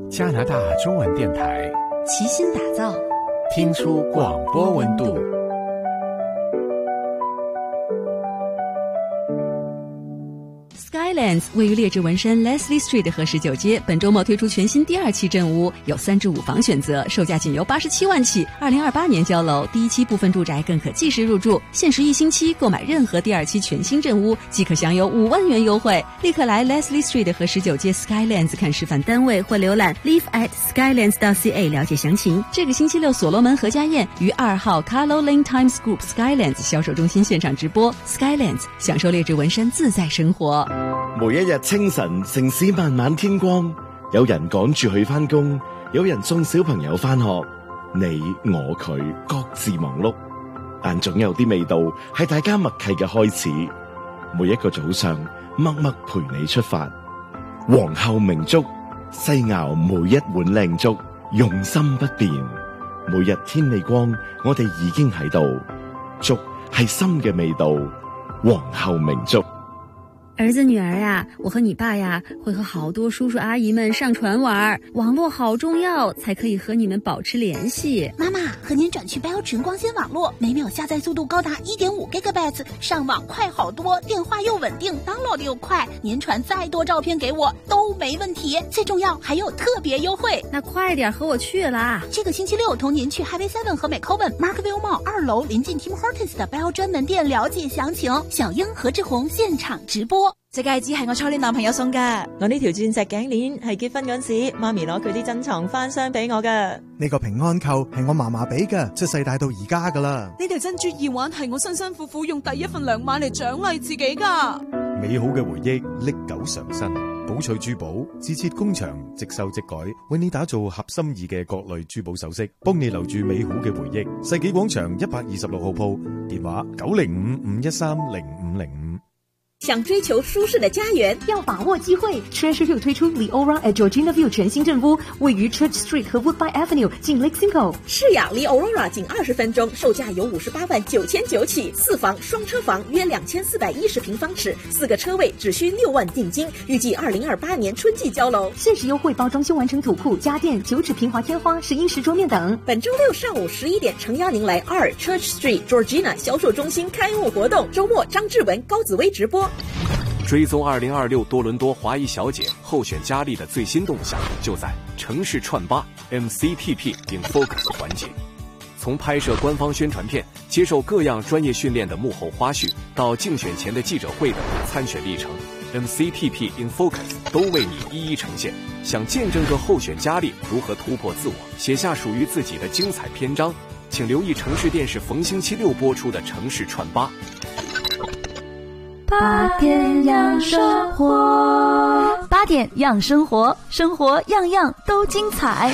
加拿大中文电台齐心打造， 听出广播温度。 Skylands 位于列治文山 Leslie Street 和19街，本周末推出全新第2期镇屋，有3至5房选择，售价仅由87万起，2028年交楼，第1期部分住宅更可即时入住，限时1星期购买任何第2期全新镇屋即可享有5万元优惠。立刻来 Leslie Street 和19街 Skylands 看示范单位或浏览 live@skylands.ca 了解详情。这个星期六所罗门何家宴于2号 Carlo Lane Times Group Skylands 销售中心现场直播， Skylands 享受列治文山自在生活。 每一日清晨，城市慢慢天光，有人趕住去返工，有人送小朋友返學，你我佢各自忙碌，但總有啲味道係大家默契嘅開始。每一個早上，默默陪你出發。皇后明粥，細熬每一碗靚粥，用心不變。每日天未光，我哋已經喺度。粥係心嘅味道，皇后明粥。 兒子女兒呀，我和你爸呀會和好多叔叔阿姨們上船玩，網絡好重要，才可以和你們保持聯繫。 媽媽，和您轉去 Bell 群光纖網絡，每秒下載速度高達 1.5 GB， 上網快好多，電話又穩定， download 又快，您傳再多照片給我都沒問題，最重要還有特別優惠。 那快點和我去啦！ 這個星期六同您去 Highway 7和 McCowan Markville Mall 2樓臨近 Tim Hortons 的 Bell 專門店了解詳情。小英何志宏現場直播。 隻戒指係我初戀男朋友送㗎，我呢條鑽石頸鏈係結婚嗰時媽咪攞佢啲珍藏翻箱俾我㗎。 呢個平安扣係我嫲嫲俾㗎，出世帶到而家㗎啦。 呢條珍珠耳環係我辛辛苦苦用第一份糧買嚟獎勵自己㗎。 美好嘅回憶歷久常新，寶翠珠寶自設工場，即收即改，為你打造合心意嘅各類珠寶首飾，幫你留住美好嘅回憶。世紀廣場126號鋪，電話905-513-0505。 想追求舒適的家園， 要把握機會。Treasure Hill 推出 The Aura at Georgina View 全新鎮屋，位於 Church Street 和 Woodbine Avenue， 近 Lake Simcoe。 是呀，離 Aurora 僅20分鐘，售價由58萬9,900起，4房雙車房約2410平方尺，4個車位只需6萬定金，預計2028年春季交樓。 限時優惠，包裝修完成土庫、家電、9指平滑天花、石英石桌面等。 本周六上午11點，誠邀您來2 Church Street Georgina 銷售中心開幕活動，周末張志文、高紫薇直播。 追蹤2026多倫多華裔小姐候選佳麗的最新動向，就在城市串吧 MCPP in Focus 環節。從拍攝官方宣傳片、接受各樣專業訓練的幕後花絮，到競選前的記者會的參選歷程， MCPP in Focus 都為你一一呈現。想見證個候選佳麗如何突破自我，寫下屬於自己的精彩篇章，請留意城市電視逢星期六播出的城市串吧。 8點養生活，8點養生活，生活樣樣都精彩。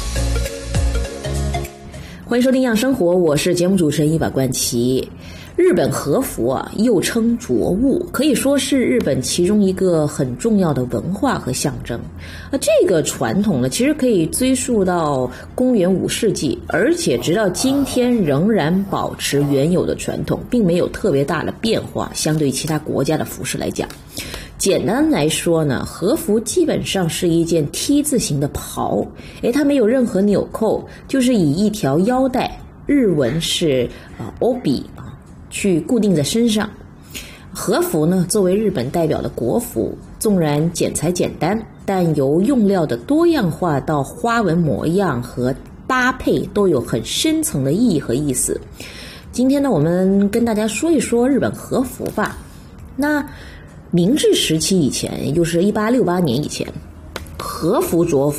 歡迎收聽養生活，我是節目主持人一把冠奇。日本和服啊，又稱着物，可以說是日本其中一個很重要的文化和象徵。這個傳統呢，其實可以追溯到公元5世紀，而且直到今天仍然保持原有的傳統，並沒有特別大的變化，相對於其他國家的服飾來講。簡單來說呢，和服基本上是一件 T 字形的袍，它沒有任何紐扣，就是以一條腰帶，日文是obi去固定在身上。和服呢，作為日本代表的國服，縱然剪裁簡單，但由用料的多樣化到花紋模樣和搭配都有很深層的意義和意思。今天呢，我們跟大家說一說日本和服吧。那明治時期以前，也就是1868年以前，和服着